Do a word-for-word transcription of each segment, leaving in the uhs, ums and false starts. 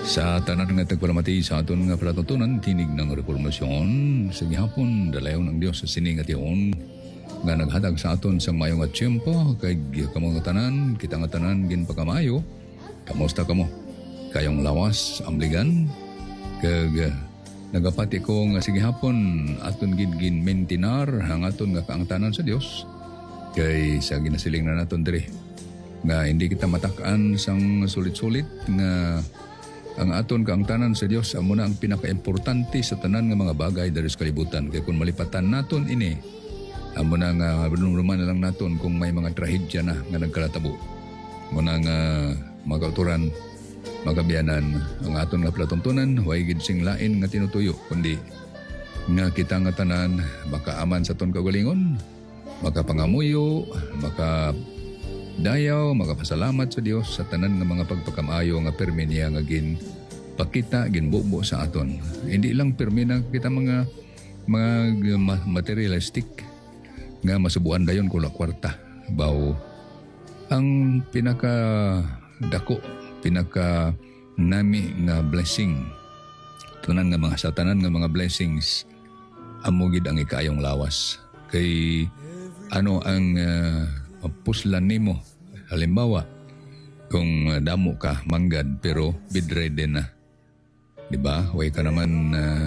Sa tanan nga tagpalamati sa aton nga palatuntunan, tinig ng reformasyon, sa gihapon, dalayon ng Diyos sa sining at iyon, nga naghatag sa aton sa mayong at tiyempo, kay kamong tanan, kita nga tanan, gin pagkamayo, kamusta kamo? Kayong lawas, ambligan, kag nagapati ko nga sige hapon, aton gid-gin mentinar, ang aton nga kaangtanan sa Diyos, kay sa ginasiling na naton diri, nga hindi kita matak-an sang sulit-sulit, nga ang aton kaangtanan sa Dios amo na ang pinakaimportante sa tanan nga mga bagay dari sa kalibutan. Kaya kung malipatan naton ini, amo na nga runong-ruman na lang naton kung may mga trahedya na nga nagkalatabo. Amo na nga mga kauturan, magabianan ang aton nga palatuntunan, huwag gid sing lain nga tinutuyo, kundi nga kita nga tanan makaaman sa aton kagalingon, makapangamuyo, maka dayaw, magapasalamat sa Dios sa tanan nga mga pagpakamayo nga permi niya nga gin pakita, ginbubo sa aton. Hindi lang permi na kita mga mga materialistic nga masubuan dayon kula kwarta. Baw ang pinaka dako, pinaka nami nga blessing, tanan nga mga sa tanan nga mga blessings amo gid ang ikayong lawas. Kay ano ang uh, puslan nimo, halimbawa kung uh, damo ka manggad pero bedridden na, di ba? Way ka naman uh,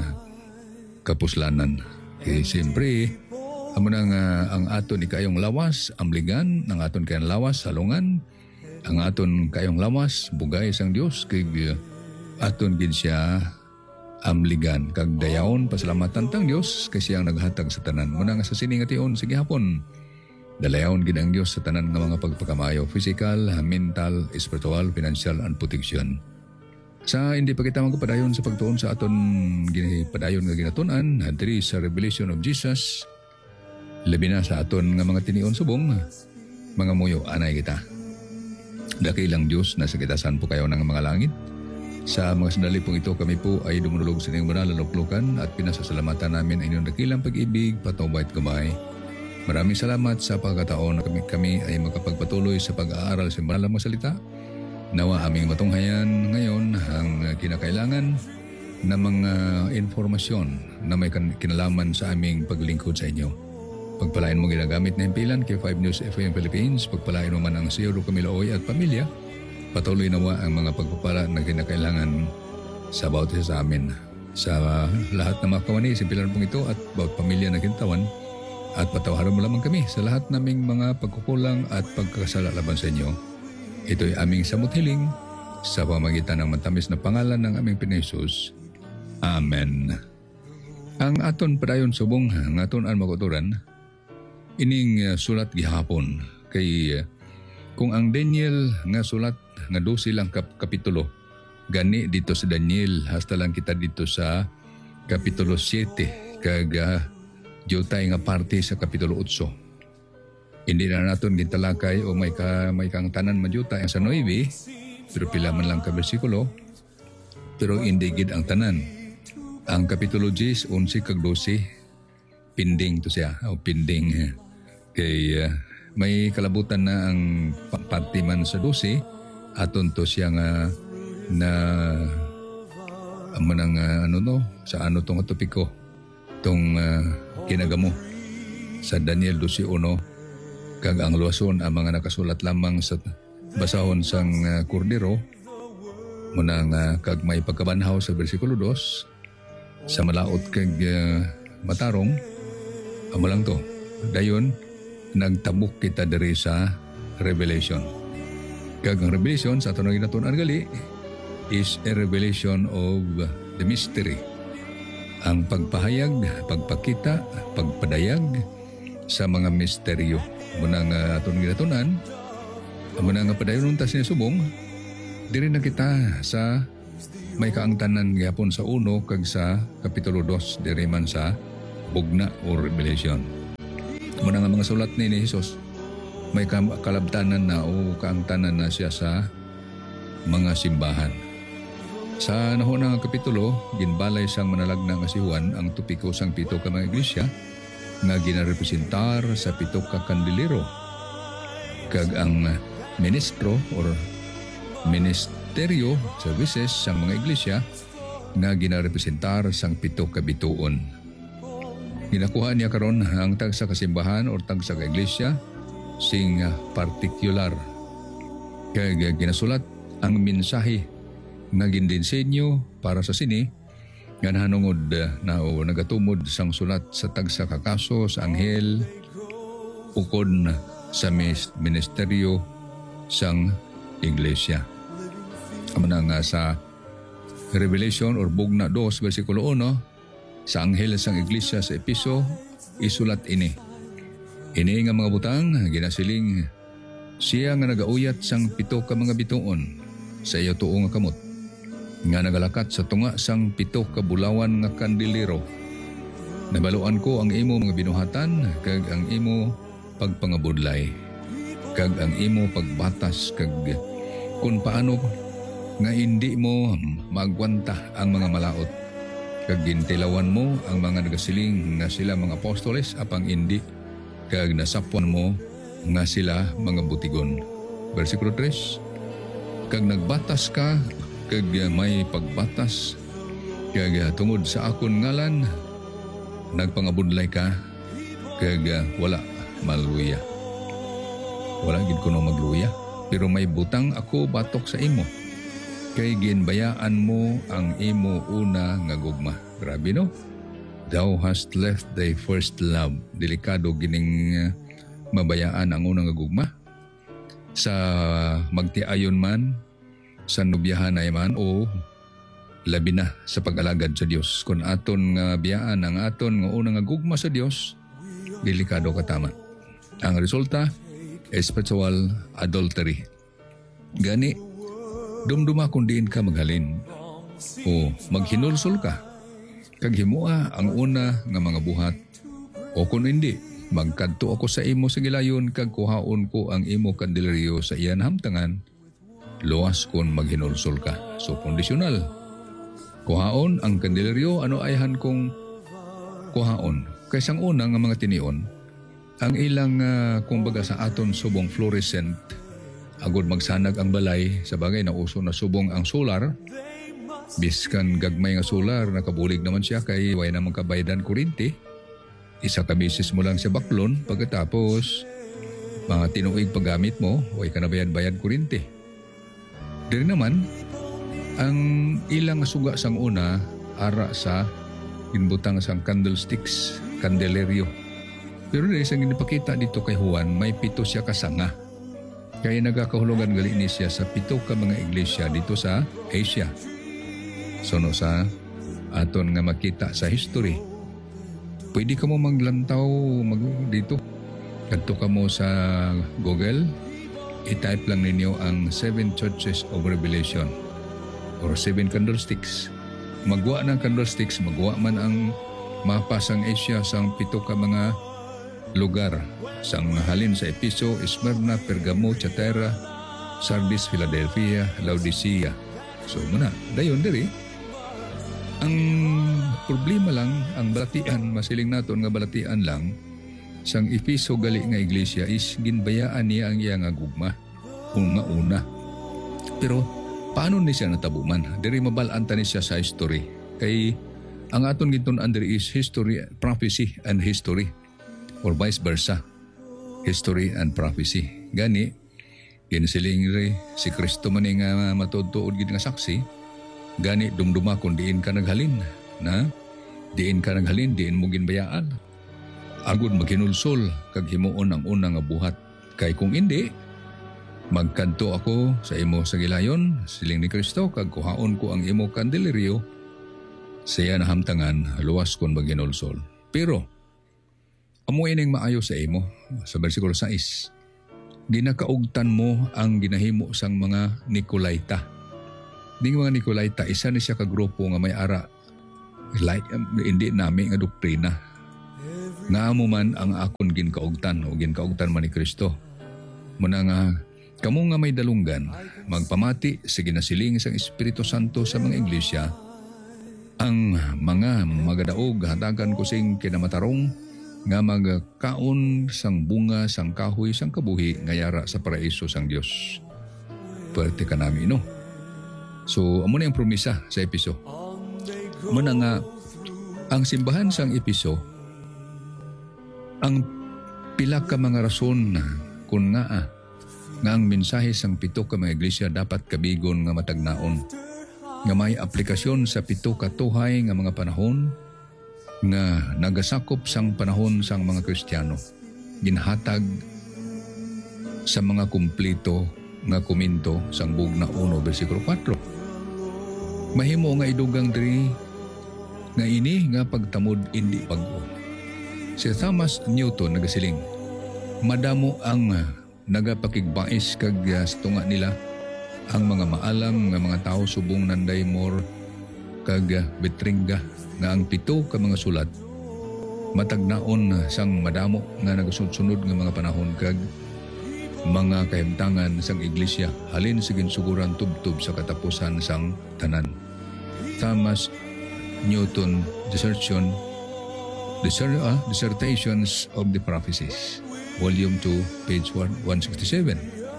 kapuslanan. Eh siyempre amo na nga ang aton ikayong lawas ambligan, ang aton kayong lawas salungan, ang aton kayong lawas bugay sang Dios kay uh, aton gid siya amligan kag dayawon pasalamatan tang Dios kasi ang naghatag sa tanan. Muna nga sa sining ation sige hapon, dalayaon gid ang Dios sa tanan nga mga pagpakamayo, physical, mental, spiritual, financial, and protection. Sa hindi pa kita magpadayon sa pagtuon sa aton ginipadayon nga ginatunan, hadiri sa Revelation of Jesus, labi na sa aton nga mga tinion subong, mga muyo anay kita. Dakilang Dios, nasa kitasan po kayo ng mga langit. Sa mga sandali pong ito, kami po ay dumulog sa inyong banal na luklukan at pinasasalamatan namin ang inyong dakilang pag-ibig, patawad at gamay. Maraming salamat sa pagkataon na kami, kami ay makapagpatuloy sa pag-aaral sa banal na mga salita. Nawa aming matunghayan ngayon ang kinakailangan na mga informasyon na may kinalaman sa aming paglingkod sa inyo. Pagpalain mo ginagamit na himpilan kay five News F M Philippines, pagpalain mo man ang Siyero Kamilaoy at pamilya, patuloy nawa ang mga pagpapala na kinakailangan sa bawat isa sa amin. Sa lahat ng mga kawani, simpilan pong ito at bawat pamilya na kintawan, at patawaran mo lamang kami sa lahat naming mga pagkukulang at pagkakasala laban sa inyo. Ito'y aming samot hiling sa pamagitan ng matamis na pangalan ng aming Pinayesus. Amen. Ang aton padayon subong, ang aton ang makuturan, ining uh, sulat gihapon kay uh, kung ang Daniel nga sulat nga twelve lang kap kapitulo, gani dito sa Daniel, hasta lang kita dito sa kapitulo seven, kag uh, jutay nga parte sa kapitulo eight. Hindi na naton gitalakay o may ka may kang tanan majutay sa nine, pero pila man lang ka bersikulo, pero hindi gid ang tanan. Ang kapitulo ten, eleven kag twelve, pinding to siya, o pinding kay uh, may kalabutan na ang parte man sa twelve, aton to siya nga na amo nang uh, ano no, sa ano tong topiko tong uh, kinagamo sa Daniel twelve one, kag ang luwason ang mga nakasulat lamang sa basahon sang uh, kordero muna nga kag may pagkabanhaw sa bersikulo two, sa malaot kag uh, matarong amo lang to. Dayon nagtabok kita diri sa Revelation. Kag ang Revelation sa aton ginatunan gali is a revelation of the mystery. Ang pagpahayag, pagpakita, pagpadayag sa mga misteryo. Muna nga aton ginatunan, muna nga padayon untas ni subong, diri na kita sa may kaangtanan gyapon sa uno kag sa kapitulo two, diri man sa bugna o Revelation. Muna nga mga sulat ni ni Jesus, may kalabtanan na o kaangtanan na siya sa mga simbahan. Sa nahuna nga kapitulo, ginbalay sang manalagna nga si Juan ang tupiko sang pito ka mga iglesia nga ginarepresentar sa pito ka kandilero. Kag ang ministro or minister ministeryo services sang mga iglesia nga ginarepresentar sang pito ka bituon. Ginakuha niya karon ang tag sa kasimbahan o tag sa iglesia sing particular. Kaya ginasulat ang mensahe nga gindisenyo para sa sini nga nahanungod na o nagatumod sang sulat sa tag sa kakaso sa anghel ukod sa ministeryo sang iglesia. Amo na nga sa Revelation or Bugna two versikulo one sa anghel sang iglesia sa Episo isulat ini. Ini nga mga butang ginasiling siya nga nagauyat sang pito ka mga bituon sa iyo tuo nga kamot nga nagalakat sa tunga sang pito ka bulawan nga kandilero. Nabaluan ko ang imo mga binuhatan kag ang imo pagpangabudlay kag ang imo pagbatas kag kung paano nga hindi mo magwanta ang mga malaot kag gintilawan mo ang mga nagasiling nga sila mga apostoles apang hindi kag nasapwan mo nga sila mga butigon. Versikulo three, kag nagbatas ka kag may pagbatas kag tungod sa akon ngalan nagpangabudlay ka kag wala maluya. Wala gid kuno magluya pero may butang ako batok sa imo kay ginbayaan mo ang imo una nga gugma. Grabe no? Thou hast left thy first love. Delikado gining uh, mabayaan ang unang nga gugma. Sa magtiayon man, sa nubyahan ay man o labi na sa pag-alagad sa Dios. Kung aton nga biyaan ang aton nga unang nga gugma sa Dios, delikado katama. Ang resulta, spiritual adultery. Gani, dumduma kung diin ka maghalin o maghinulsol ka kag himua ang una nga mga buhat o kung hindi magkadto ako sa imo sa gilayon kag kuhaon ko ang imo kandileryo sa iyan hamtangan luwas kon maghinulsol ka. So kondisyonal kuhaon ang kandileryo ano ayhan kong kuhaon kaysang una nga mga tinion ang ilang uh, kumbaga sa aton subong fluorescent agod magsanag ang balay sa bagay na uso na subong ang solar biskan gagmay nga solar nakabulig naman siya kay way namang kabaydan kuryente isa ka bisis mo lang sa baklon pagkatapos mga tinuig paggamit mo way ka na bayad-bayad kuryente. Diri naman ang ilang suga sang una ara sa ginbutang sang candlesticks candeleryo pero dahil sa ginipakita dito kay Juan may pito siya kasanga. Kaya nagkakahulugan gali ni siya sa pito ka mga iglesia dito sa Asia. Sono sa aton nga makita sa history. Pwede ka mo maglantaw mag dito. Kadto ka mo sa Google, i-type lang ninyo ang Seven Churches of Revelation or Seven Candlesticks. Magwa ng candlesticks, magwa man ang mapa sang Asia sang pito ka mga lugar sang halin sa Episo, Smyrna, Pergamo, Thyatira, Sardis, Philadelphia, Laodicea. So muna, dayon diri. Ang problema lang, ang balatian, masiling naton nga balatian lang, sang Episo gali nga iglesia is ginbayaan niya ang iya nga gugma, kung nga una. Pero paano ni siya natabuman? Diri mabalanta ni siya sa history. Kay ang aton gitun-an diri is history, prophecy and history. Or vice versa, history and prophecy. Gani, ginsiling rin si Kristo man nga matudtuod gid nga saksi, gani dumduma kung diin ka naghalin, na diin ka naghalin, diin mo ginbayaan. Agud maghinulsol, kag himuon ang unang nga buhat. Kay kung hindi, magkanto ako sa imo sa gilayon, siling ni Kristo, kag kuhaon ko ang imo kandileryo, siya na hamtangan, luwas kon maghinulsol. Pero, amoy ning maayo sa imo sa bersikulo six. Ginakaugtan mo ang ginahimo sang mga Nicolaita. Ding mga Nicolaita isa ni siya ka grupo nga may ara like um, hindi nami nga doktrina. Nga amo man ang akon ginkaugtan o ginkaugtan man ni Kristo. Muna nga kamo nga may dalunggan magpamati sa ginasiling sang Espiritu Santo sa mga iglesia ang mga magadaog hatagan ko sing kinamatarong nga magkaon sang bunga sang kahoy sang kabuhi nga yara sa paraiso sang Dios. Puwerte ka nami no. So amo na yung promisa sa Episo. Muna nga ang simbahan sang Episo ang pila ka mga rason na kung nga ah, nga ang mensahe sang pito ka mga iglesia dapat kabigon nga matagnaon nga may aplikasyon sa pito ka tuhay nga mga panahon nga nagasakop sang panahon sang mga Kristiyano ginhatag sa mga kumplito nga komento sang bugna one bersikulo four. Mahimo nga idugang diri nga ini nga pagtamod indi pag-o. Si Thomas Newton nagasiling, madamo ang uh, nagapakigbais kag uh, sa tunga nila ang mga maalam nga mga tao subong nanday more kag uh, betringga nga ang pito ka mga sulat matagnaon uh, sang madamo nga nagasunod nga mga panahon kag mga kahimtangan sang iglesia halin sa ginsuguran tubtub sa katapusan sang tanan. Thomas Newton Dissertation Disser, uh, Dissertations of the Prophecies, Volume two, page one sixty-seven.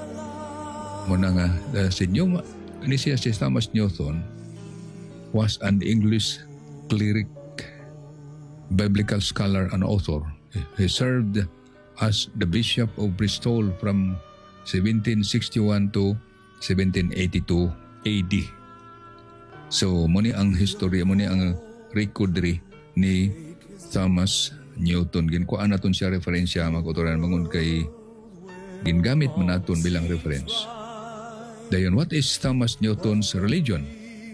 Muna nga, uh, si, New, si Thomas Newton was an English cleric, biblical scholar and author. He served as the Bishop of Bristol from seventeen sixty-one to seventeen eighty-two A D. So, muni ang history, muni ang record ni Thomas Newton. Ginkuan naton siya referensya mag-utoran mangun kay gingamit man naton bilang reference. Dayon, what is Thomas Newton's religion?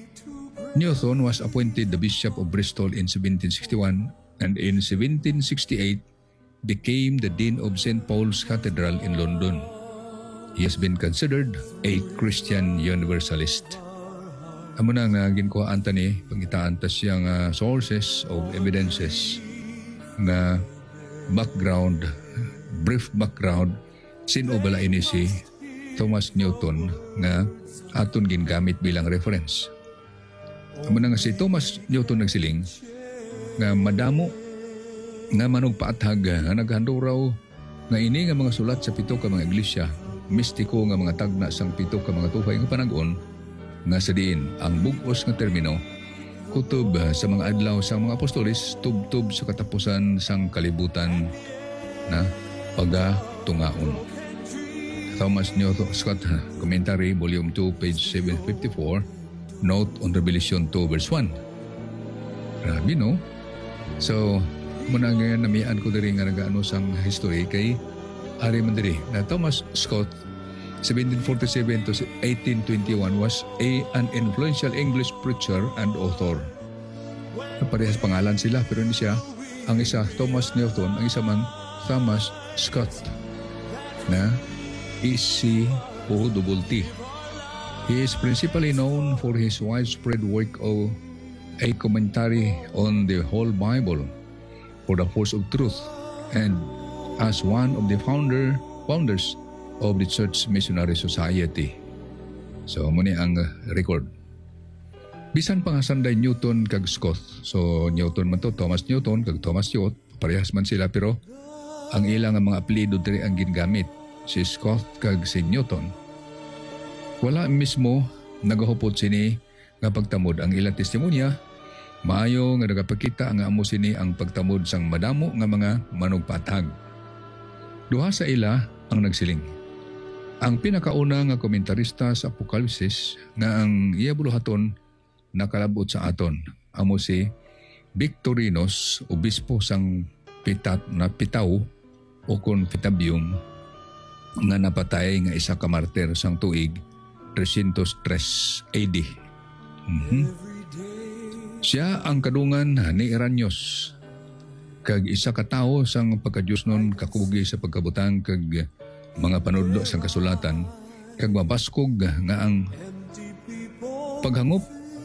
Newton was appointed the Bishop of Bristol in seventeen sixty-one and in seventeen sixty-eight became the Dean of Saint Paul's Cathedral in London. He has been considered a Christian Universalist. Amo na nga ginkuhaan ta ni pangitaan ta siyang uh, sources of evidences nga background, brief background sino bala ini si Thomas Newton nga aton gingamit bilang reference. Amo na nga si Thomas Newton nagsiling nga madamo nga manog paathag nga naghando raw nga ini nga mga sulat sa pito ka mga iglesia mistiko nga mga tagna sang pito ka mga tuhay nga panag-on nga sa diin ang bug-os nga termino kutob sa mga adlaw sa mga apostolis tub-tub sa katapusan sang kalibutan na pagatungaon. Thomas Newton Scott Commentary Volume two page seven fifty-four Note on Revelation two verse one. Grabe no? So muna ngayon namian ko diri nga nagaano sang history kay ari man diri na Thomas Scott seventeen forty-seven to eighteen twenty-one was a, an influential English preacher and author. Parehas pangalan sila pero hindi siya. Ang isa Thomas Newton, ang isa man Thomas Scott na E C O T T. He is principally known for his widespread work of a commentary on the whole Bible for the force of truth and as one of the founder founders of the Church Missionary Society. So, muna ang record. Bisan pa nga sanday Newton kag Scott. So, Newton man to, Thomas Newton kag Thomas Scott. Parehas man sila pero ang ilang ang mga apelido diri ang gingamit. Si Scott kag si Newton. Wala mismo nagahupot sini nga pagtamod ang ilang testimonya. Maayo nga nagapakita nga amo sini ang pagtamod sang madamo nga mga manugpatag. Duha sa ila ang nagsiling. Ang pinakauna nga komentarista sa Apokalipsis nga ang iya buluhaton nakalabot sa aton amo si Victorinos, obispo sang Pitat na Pitaw o kon Pitabium nga napatay nga isa ka martir sang tuig three oh three A D. Mm-hmm. Siya ang kadungan ni Iranios kag isa ka tawo sang pagkadiyos nun kakugi sa pagkabutang kag mga panudlo sang kasulatan kag mabaskog nga ang paghangop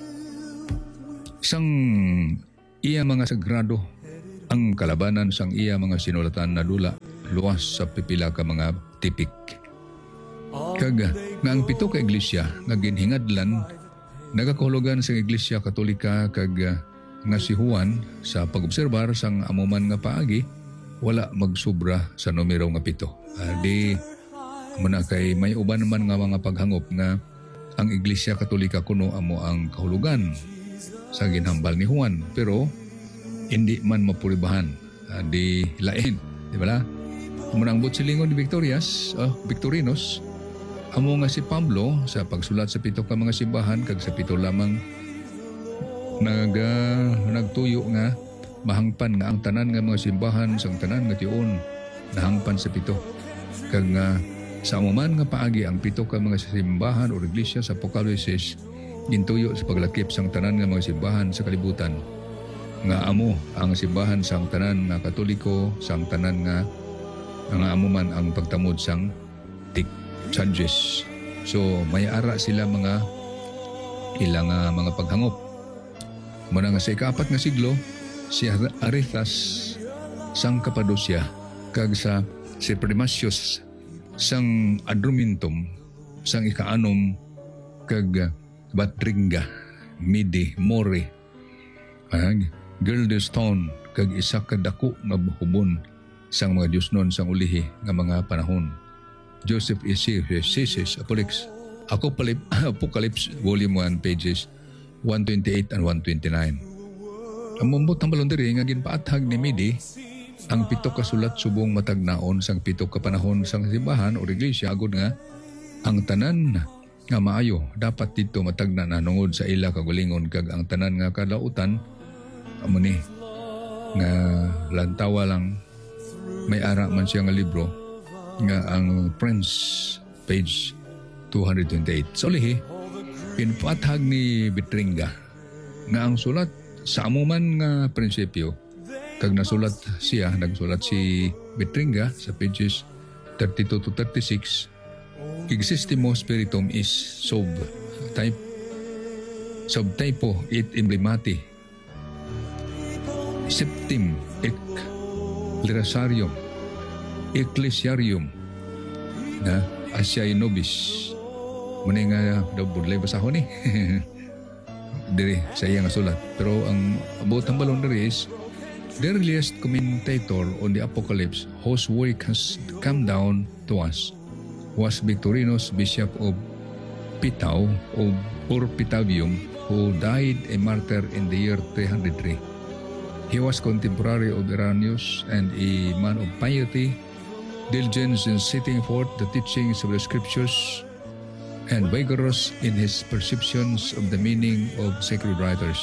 sang iya mga sagrado ang kalabanan sang iya mga sinulatan na dula luwas sa pipila ka mga tipik. Kag nga ang pito ka iglesia nga ginhingadlan nagakahulugan sa iglesia Katolika kag nga si Juan sa pag-obserbar sang amuman nga paagi wala magsubra sa numero nga pito. Adi muna kay may uban naman nga mga paghangop nga ang Iglesia Katolika kuno amo ang kahulugan sa ginhambal ni Juan, pero hindi man mapuribahan, uh, di lain, di ba la? Munang silingon ni Victorias, uh, Victorinos, amo nga si Pablo sa pagsulat sa pito ka mga simbahan kag sa pito lamang nag uh, nagtuyo nga mahangpan nga ang tanan nga mga simbahan sang tanan nga tion nahangpan sa pito kag nga uh, sa amuman nga paagi ang pito ka mga simbahan o iglesia sa Apokalipsis gintuyo sa paglakip sang tanan nga mga simbahan sa kalibutan nga amo ang simbahan sang tanan nga Katoliko sang tanan nga nga amo man ang pagtamod sang tik Sanchez. So may ara sila mga ilang uh, mga paghangop. Muna nga sa ikaapat nga siglo si Aristas sang Kapadosya kag sa si Primasius sang Adrumintum sang ikaanom kag Batringa Midi Mori ag Gildestone kag isa ka dako nga hubon sang mga Dios nun sang ulihi nga mga panahon. Joseph Eusebius Apocalypse Apocalypse Volume one pages one twenty-eight and one twenty-nine. Ang mambot ng balondiri nga ginpaathag ni Midi ang pito ka sulat subong matagnaon sang pito ka panahon sang simbahan o iglesia agud nga ang tanan nga maayo dapat dito matagna na nungod sa ila kagulingon kag ang tanan nga kadautan amo ni nga lantawa lang may ara man siya nga libro nga ang Prince page two twenty-eight. So lihi pinpaathag ni Vitringa nga ang sulat sa amuman nga prinsipyo kag nasulat siya, nagsulat si Vitringa sa pages thirty-two to thirty-six. Existimo spiritum is sub type subtypo it emblemati septim ec lirasarium ecclesiarium na Asiae nobis muna nga daw budlay basahon eh diri sa iya nga sulat, pero ang abot ang balon diri is the earliest commentator on the Apocalypse whose work has come down to us was Victorinus, Bishop of Pitao of, or Pitavium, who died a martyr in the year three hundred three. He was contemporary of Irenaeus and a man of piety, diligence in setting forth the teachings of the Scriptures, and vigorous in his perceptions of the meaning of sacred writers.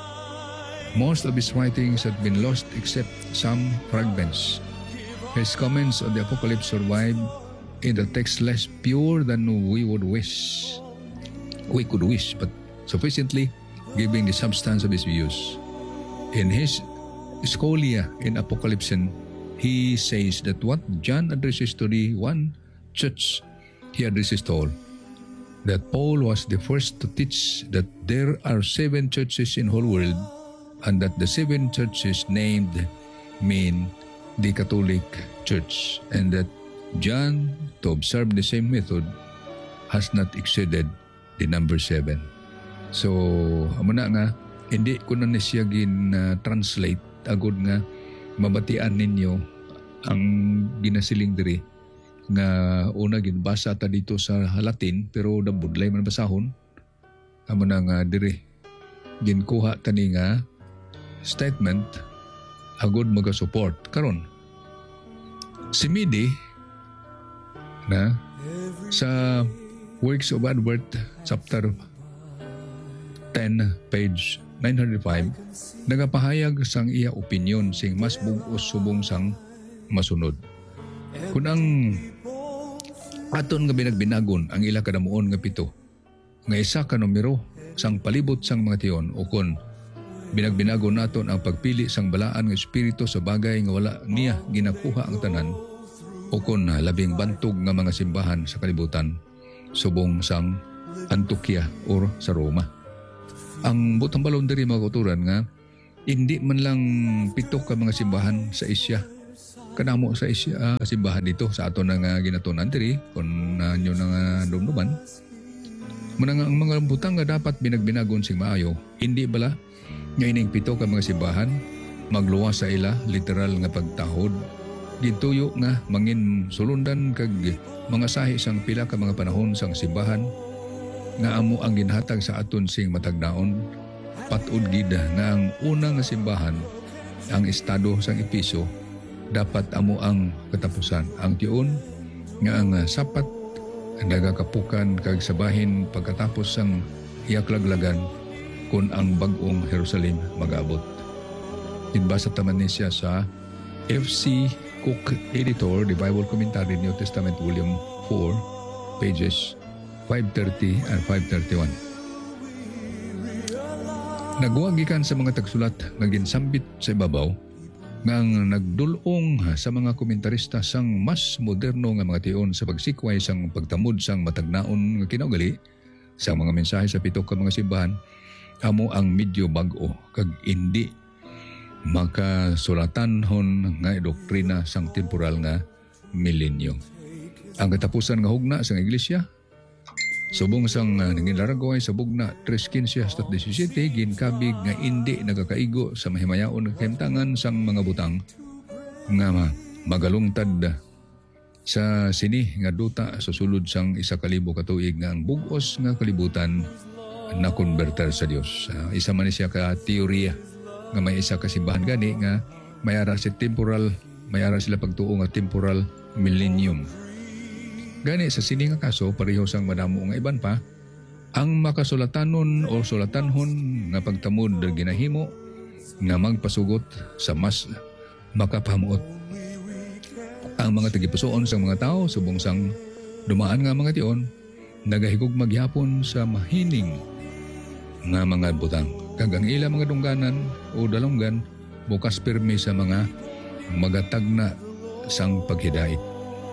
Most of his writings have been lost except some fragments. His comments on the Apocalypse survive in the text less pure than we would wish. We could wish, but sufficiently giving the substance of his views. In his Scholia in Apocalypse, he says that what John addresses to the one church, he addresses to all. That Paul was the first to teach that there are seven churches in whole world, and that the seven churches named mean the Catholic Church, and that John, to observe the same method, has not exceeded the number seven. So, amo na nga, hindi ko na siya gin-translate uh, agud nga mabatian ninyo ang ginasiling diri nga una ginbasa ta dito sa Latin pero nabudlay man basahon. Amo na nga diri ginkuha tani nga statement agud maga-support karon si Midi na sa Works of Advert chapter ten page nine hundred five nagapahayag sang iya opinion sing mas bug-os subong sang masunod kun ang aton nga binagbinagon ang ila kadamuon nga pito nga isa ka numero sang palibot sang mga tiyon o kun binagbinago naton ang pagpili sang balaan nga espiritu sa bagay nga wala niya ginakuha ang tanan o kun labing bantog nga mga simbahan sa kalibutan subong sang Antioquia or sa Roma. Ang butang balon diri mga kauturan nga hindi man lang pito ka mga simbahan sa Asia kanamo sa Asia uh, simbahan dito sa aton nga ginatunan diri kun uh, nyo nga dumduman muna nga ang mga butang nga dapat binagbinagon sing maayo hindi bala nga ining pito ka mga simbahan magluwas sa ila literal nga pagtahod gintuyo nga mangin sulundan kag mga sahi sang pila ka mga panahon sang simbahan nga amo ang ginhatag sa aton sing matagnaon, patud gid nga ang unang nga simbahan, ang estado sang Episo, dapat amo ang katapusan. Ang tiyon nga ang sapat nagakapukan kag sabahin pagkatapos sang iyaklaglagan kung ang bag-ong Jerusalem mag-abot. Inbasa taman ni siya sa F C Cook Editor, The Bible Commentary, New Testament, Volume four, pages five thirty and five thirty-one. Nagwagikan sa mga tagsulat nga ginsambit sa ibabaw nga ang nagdulong sa mga komentarista sang mas moderno nga mga tion sa pagsikway sang pagtamod sang matagnaon nga kinaugali sa mga mensahe sa pito ka mga simbahan, amo ang medyo bag-o kag hindi makasulatanhon nga doktrina sang temporal nga milenyo. Ang katapusan nga hugna sang iglesia, subong sang uh, nanginlaragway sa bugna tres quince hasta seventeen, ginkabig nga hindi nagakaigo sa mahimayaon nga kahimtangan sang mga butang nga magalungtad sa sini nga duta sa sulod sang isa kalibo ka tuig nga ang bug-os nga kalibutan na konberter sa Dios. Uh, isa man siya ka teorya nga may isa ka simbahan gani nga mayara si temporal, mayara sila pagtuo nga temporal millennium. Gani sa sini nga kaso, pareho sang madamo nga iban pa, ang makasulatanon o sulatanhon nga pagtamod na ginahimo nga magpasugot sa mas makapamuot. Ang mga tagipusoon sang mga tao, subong sang dumaan nga mga tion, nagahigog maghapon sa mahining nga mga butang. Kag ang ila mga dungganan o dalonggan, bukas pirmi sa mga magatagna sang paghidait.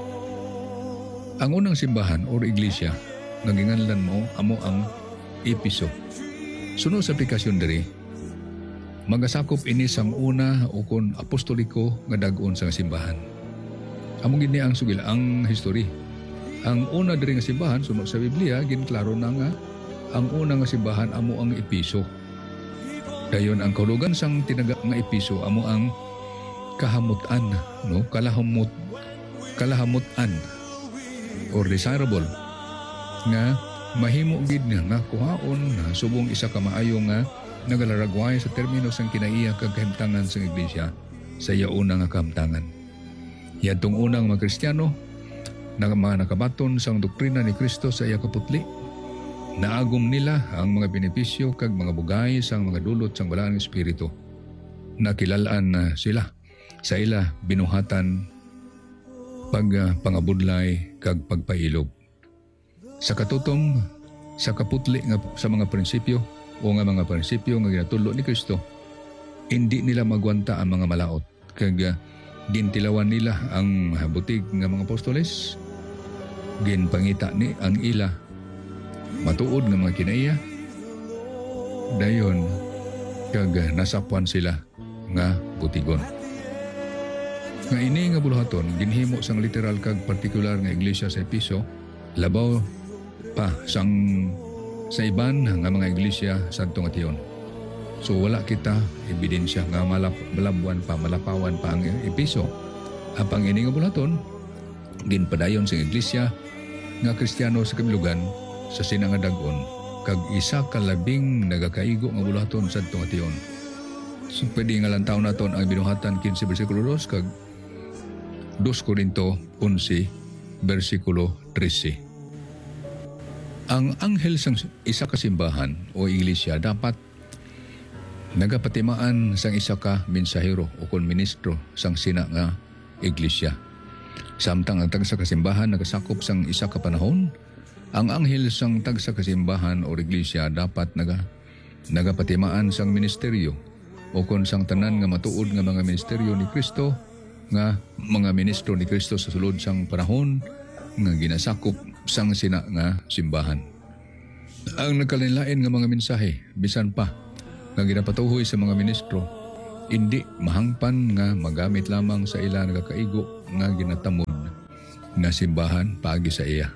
Ang unang simbahan o iglesia nga ginganlan mo amo ang Episo. Sunod sa aplikasyon diri, magasakop ini sang una o kon apostoliko nga dag-on sang simbahan. Amo gini ang sugil ang history. Ang una diri nga simbahan sunod sa Biblia ginklaro na nga ang una nga simbahan amo ang Episo. Dayon ang kahulugan sang tinaga nga Episo amo ang kahamutan, no? Kalahamut kalahamutan or desirable nga mahimo gid nga kuhaon na subong isa ka maayo nga nagalaragway sa termino sang kinaiya kag kahimtangan sang iglesia sa iya una nga kahimtangan. Yadtong unang mga Kristiyano na mga nakabaton sang doktrina ni Kristo sa iya kaputli, naagom nila ang mga benepisyo kag mga bugay sang mga dulot sang balaang espiritu. Nakilalaan na sila sa ila binuhatan pag uh, pangabudlay kag pagpailob. Sa katutong sa kaputli nga sa mga prinsipyo o nga mga prinsipyo nga ginatulo ni Kristo, hindi nila magwanta ang mga malaot kag uh, gintilawan nila ang butig nga mga apostoles, ginpangita ni ang ila matuod nga mga kinaiya, dayon kag uh, nasapuan sila nga butigon. Nga ini nga buluhaton, ginhimo sang literal kag partikular nga iglesia sa Episo, labaw pa sang sa iban nga mga iglesia sadto nga tiyon. So wala kita ebidensya nga malap, malabuan pa, malapawan pa ang Episo. Apang ini nga buluhaton, ginpadayon sang iglesia nga Kristiyano sa kabilugan sa sina nga dag-on, kag isa ka labing nagakaigo nga buluhaton sadto nga tiyon. So pwede nga lantaw naton ang binuhatan fifteen versikulo two kag Dos Corinto eleven, versikulo thirteen. Ang anghel sang isa ka simbahan o iglesia dapat nagapatimaan sang isa ka mensahero o kon ministro sang sina nga iglesia. Samtang ang tagsa ka simbahan nagasakop sang isa ka panahon, ang anghel sang tagsa ka simbahan o iglesia dapat naga nagapatimaan sang ministeryo o kon sang tanan nga matuod nga mga ministeryo ni Kristo, nga mga ministro ni Kristo sa sulod sang panahon nga ginasakop sang sina nga simbahan. Ang nagkalain-lain nga mga mensahe bisan pa nga ginapatuhoy sa mga ministro, hindi mahangpan nga magamit lamang sa ila nagakaigo nga ginatamod nga simbahan paagi sa iya.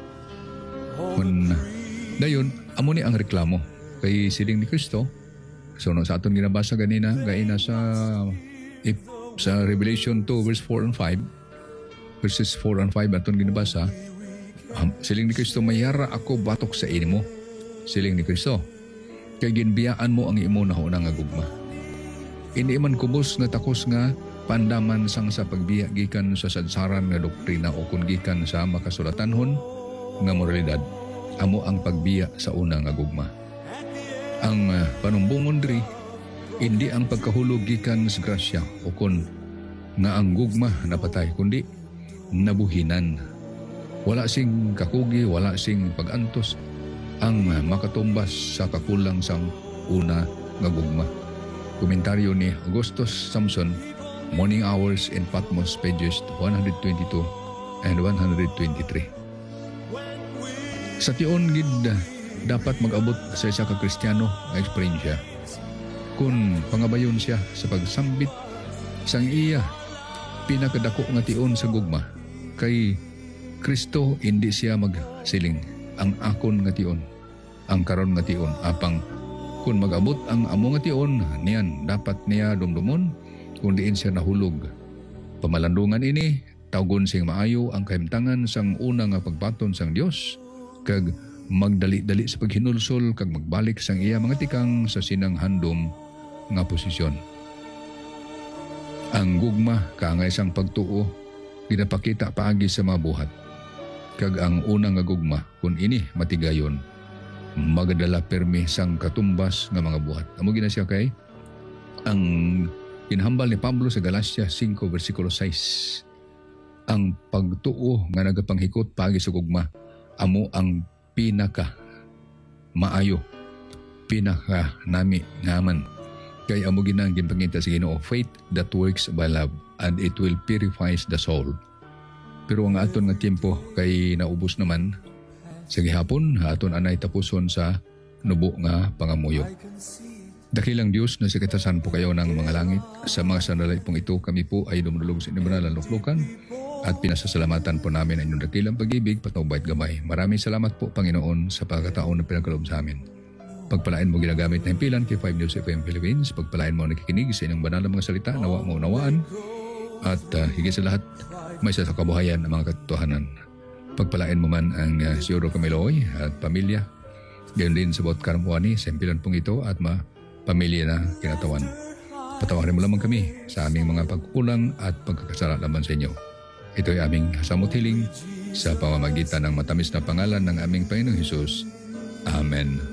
Kun dayon amo ni ang reklamo kay siling ni Kristo. So no, sa aton ginabasa ganina gaina sa if, sa Revelation two verse four and five, verses four and five aton ginabasa, Am- Siling ni Kristo, mayara ako batok sa inimo. Siling ni Kristo, kay ginbiyaan mo ang imo na nga gugma. Hindi man kubos nga takos nga pandaman sang sa pagbiya gikan sa sadsaran nga doktrina o kun gikan sa makasulatanhon nga moralidad. Amo ang pagbiya sa una nga gugma. Ang uh, panumbungon diri, hindi ang pagkahulog gikan sa grasya o kun nga ang gugma napatay, kundi nabuhinan. Wala sing kakugi, wala sing pagantos ang uh, makatumbas sa kakulang sang una nga gugma. Komentaryo ni Augustus Samson, Morning Hours in Patmos, pages one twenty-two and one twenty-three. Sa tion gid dapat mag-abot sa isa ka Kristiyano nga eksperyensya kung pangabayon siya sa pagsambit sang iya pinakadako nga tion sa gugma. Kay Kristo hindi siya magsiling ang akon nga tion, ang karon nga tion, apang kung mag-abot ang amo nga tion niyan dapat niya dumdumon kung diin siya nahulog. Pamalandungan ini tawgon sing maayo ang kahimtangan sang una nga pagbaton sang Dios, kag magdali-dali sa paghinulsol kag magbalik sang iya mga tikang sa sinang handom nga posisyon. Ang gugma kaangay sang pagtuo ginapakita paagi sa mga buhat, kag ang una nga gugma kun ini matigayon magadala permi sang katumbas nga mga buhat. Amo gina siya kay ang ginhambal ni Pablo sa Galacia five versikulo six. Ang pagtuo nga nagapanghikot paagi sa gugma amo ang pinaka maayo, pinaka nami ngaman. Kay amo ginang ginpangita sa Ginoo, faith that works by love and it will purify the soul. Pero ang aton nga tiempo kay naubos naman sa gihapon, aton anay tapuson sa nubo nga pangamuyo. Dakilang Diyos na sikatasan po kayo ng mga langit. Sa mga sandalay pong ito, kami po ay dumulog sa inyong banal na luklukan at pinasasalamatan po namin ang inyong dakilang pag-ibig, patnubay at gamay. Maraming salamat po, Panginoon, sa pagkataon na pinagkaloob sa amin. Pagpalain mo ginagamit na himpilan kay five News F M Philippines. Pagpalain mo nakikinig sa inyong banal na mga salita, nawa mo unawaan. At uh, higit sa lahat, may sa kabuhayan ng mga katotohanan. Pagpalain mo man ang uh, si Oro Camiloy at pamilya. Gayon din sa bawat karampuani sa himpilan pong ito at ma pamilya na kinatawan. Patawarin mo lamang kami sa aming mga pagkukulang at pagkakasala laban sa inyo. Ito ay aming samot hiling sa pamamagitan ng matamis na pangalan ng aming Panginoong Hesus. Amen.